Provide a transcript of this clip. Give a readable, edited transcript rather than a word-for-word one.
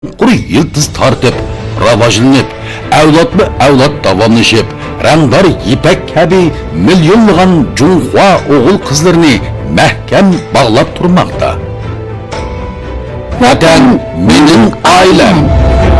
Quruq yıldız tartib, rivojlanib, avlodma-avlod davomlashib, rangdor ipak kabi millionlagan Junxua o'g'il qizlarini mahkam bog'lab turmoqda. Vatan mening oilam.